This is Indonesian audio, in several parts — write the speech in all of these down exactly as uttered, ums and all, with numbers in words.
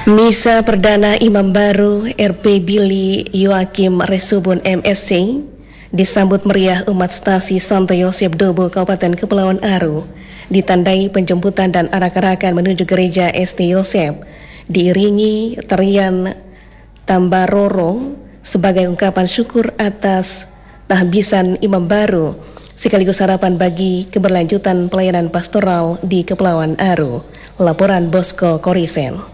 Misa Perdana Imam Baru R P Billy Yoakim Resubun M Si disambut meriah umat stasi Santo Yosef Dobo Kabupaten Kepulauan Aru, ditandai penjemputan dan arak-arakan menuju gereja S T Yosef, diiringi tarian tambaroro sebagai ungkapan syukur atas tahbisan Imam Baru sekaligus harapan bagi keberlanjutan pelayanan pastoral di Kepulauan Aru. Laporan Bosco Korisen.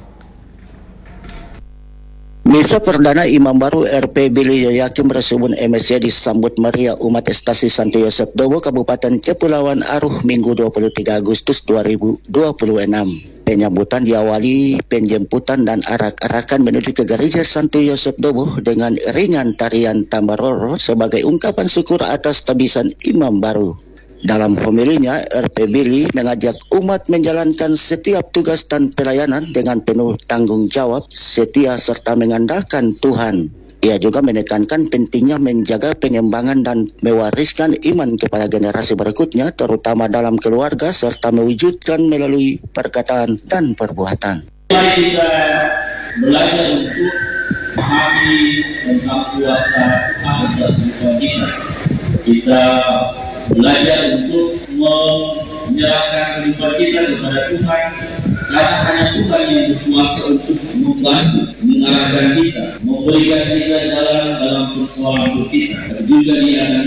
Misa Perdana Imam Baru R P Billy Yoakim Resubun M Si disambut meriah umat stasi Santo Yosef Dobo Kabupaten Kepulauan Aru Minggu dua puluh tiga Agustus dua ribu dua puluh enam. Penyambutan diawali penjemputan dan arak-arakan menuju ke gereja Santo Yosef Dobo dengan ringan tarian tambaroro sebagai ungkapan syukur atas tabisan Imam Baru. Dalam homilinya, R P Billy mengajak umat menjalankan setiap tugas dan pelayanan dengan penuh tanggung jawab, setia serta mengandalkan Tuhan. Ia juga menekankan pentingnya menjaga pengembangan dan mewariskan iman kepada generasi berikutnya, terutama dalam keluarga, serta mewujudkan melalui perkataan dan perbuatan. Mari kita belajar untuk memahami tentang kuasa atas kehidupan kita. Kita belajar untuk menyerahkan kehidupan kita kepada Tuhan, karena hanya Tuhan yang berkuasa untuk membantu, mengarahkan kita, memberikan kita jalan dalam persoalan hidup kita. Juga Dia akan